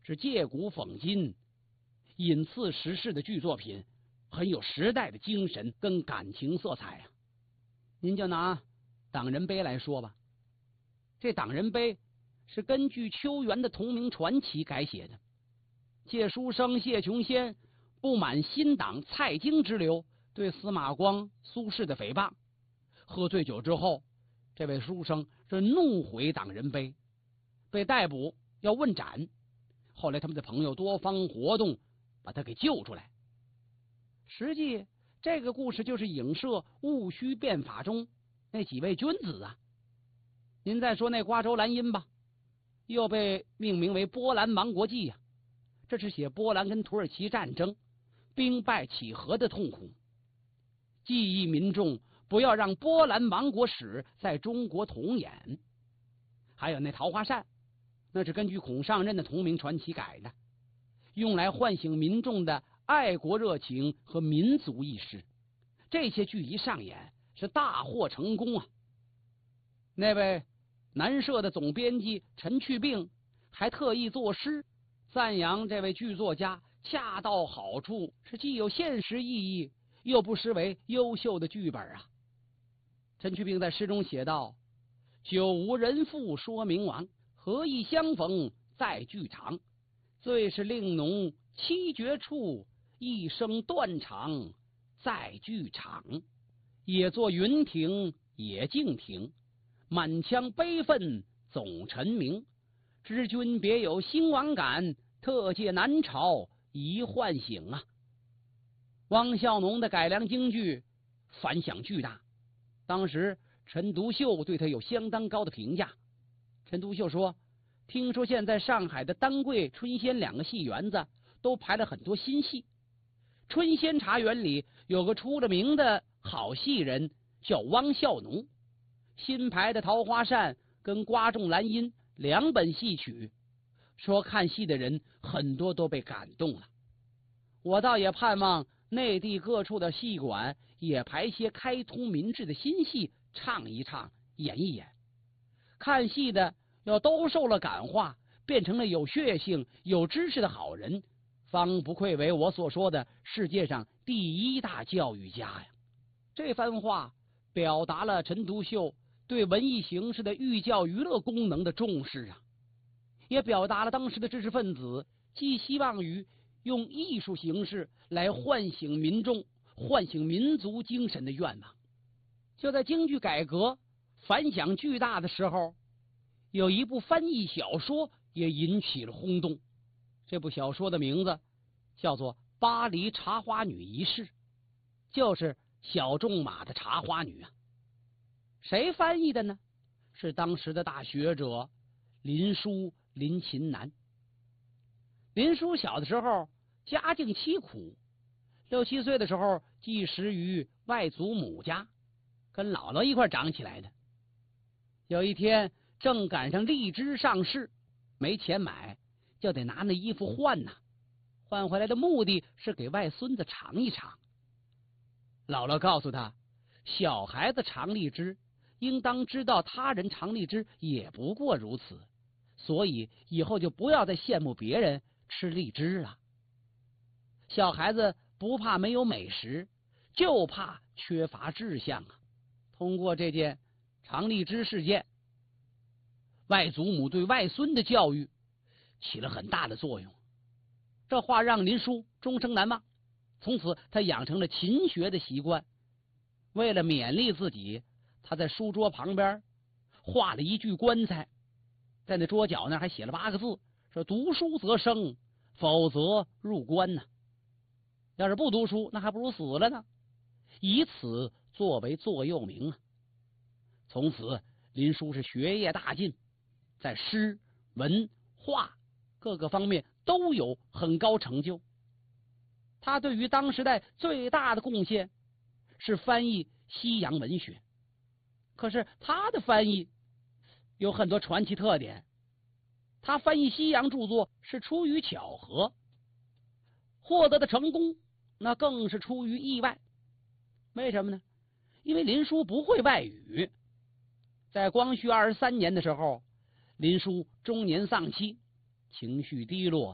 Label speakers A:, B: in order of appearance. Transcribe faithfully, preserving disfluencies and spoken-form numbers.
A: 是借古讽今、引刺时事的剧作品，很有时代的精神跟感情色彩啊。您就拿《党人碑》来说吧，这《党人碑》是根据邱原的同名传奇改写的。谢书生、谢琼仙不满新党蔡京之流对司马光、苏轼的诽谤，喝醉酒之后，这位书生是怒毁《党人碑》，被逮捕要问斩。后来他们的朋友多方活动，把他给救出来。实际这个故事就是影射戊戌变法中那几位君子啊。您再说那瓜州蓝荫吧，又被命名为波兰亡国记呀、啊，这是写波兰跟土耳其战争兵败乞和的痛苦，记忆民众不要让波兰亡国史在中国重演。还有那桃花扇，那是根据孔尚任的同名传奇改的，用来唤醒民众的爱国热情和民族意识。这些剧一上演是大获成功啊。那位南社的总编辑陈去病还特意作诗赞扬这位剧作家恰到好处，是既有现实意义又不失为优秀的剧本啊。陈去病在诗中写道：久无人妇说明王，何以相逢在剧场，最是令侬七绝处，一声断肠在剧场。也作云亭也静亭，满腔悲愤总陈明。知君别有兴亡感，特借南朝一唤醒啊。汪孝农的改良京剧反响巨大，当时陈独秀对他有相当高的评价。陈独秀说，听说现在上海的丹桂、春仙两个戏园子都排了很多新戏，春仙茶园里有个出了名的好戏人叫汪孝农，新排的桃花扇跟瓜中兰荫两本戏曲，说看戏的人很多都被感动了。我倒也盼望内地各处的戏馆也排些开通民智的新戏，唱一唱，演一演。看戏的要都受了感化，变成了有血性、有知识的好人，方不愧为我所说的世界上第一大教育家呀。这番话表达了陈独秀对文艺形式的寓教于乐功能的重视啊，也表达了当时的知识分子寄希望于用艺术形式来唤醒民众、唤醒民族精神的愿望。就在京剧改革反响巨大的时候，有一部翻译小说也引起了轰动。这部小说的名字叫做《巴黎茶花女一事》，就是小仲马的茶花女啊。谁翻译的呢？是当时的大学者林纾、林琴南。林纾小的时候家境凄苦，六七岁的时候寄食于外祖母家，跟姥姥一块长起来的。有一天正赶上荔枝上市，没钱买，就得拿那衣服换呐。换回来的目的是给外孙子尝一尝。姥姥告诉他，小孩子尝荔枝，应当知道他人尝荔枝也不过如此，所以以后就不要再羡慕别人吃荔枝了。小孩子不怕没有美食，就怕缺乏志向啊。通过这件尝荔枝事件，外祖母对外孙的教育起了很大的作用。这话让林纾终生难忘，从此他养成了勤学的习惯。为了勉励自己，他在书桌旁边画了一具棺材，在那桌角那还写了八个字，说读书则生，否则入棺呢。要是不读书，那还不如死了呢。以此作为座右铭啊。从此林纾是学业大进，在诗、文、画各个方面都有很高成就。他对于当时代最大的贡献是翻译西洋文学。可是他的翻译有很多传奇特点，他翻译西洋著作是出于巧合，获得的成功那更是出于意外。为什么呢？因为林纾不会外语。在光绪二十三年的时候，林纾中年丧妻，情绪低落，